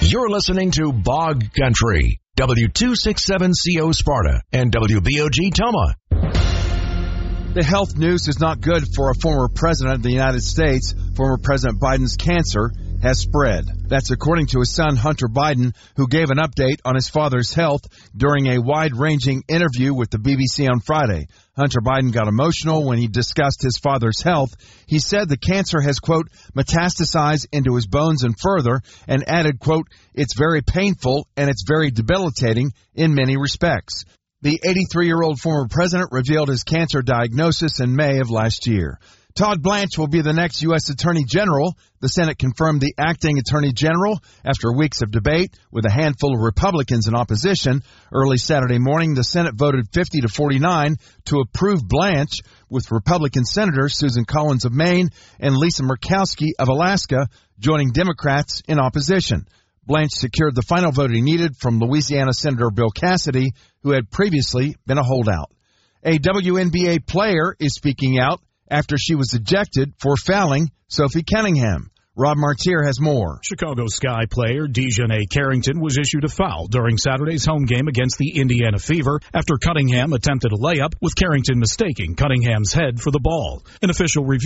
You're listening to Bog Country, W267CO Sparta and WBOG Toma. The health news is not good for a former president of the United States. Former President Biden's cancer has spread. That's according to his son, Hunter Biden, who gave an update on his father's health during a wide-ranging interview with the BBC on Friday. Hunter Biden got emotional when he discussed his father's health. He said the cancer has, quote, metastasized into his bones and further, and added, quote, it's very painful and it's very debilitating in many respects. The 83-year-old former president revealed his cancer diagnosis in May of last year. Todd Blanche will be the next U.S. Attorney General. The Senate confirmed the acting Attorney General after weeks of debate with a handful of Republicans in opposition. Early Saturday morning, the Senate voted 50-49 to approve Blanche, with Republican Senators Susan Collins of Maine and Lisa Murkowski of Alaska joining Democrats in opposition. Blanche secured the final vote he needed from Louisiana Senator Bill Cassidy, who had previously been a holdout. A WNBA player is speaking out after she was ejected for fouling Sophie Cunningham. Rob Martier has more. Chicago Sky player Dejanay Carrington was issued a foul during Saturday's home game against the Indiana Fever after Cunningham attempted a layup, with Carrington mistaking Cunningham's head for the ball. An official review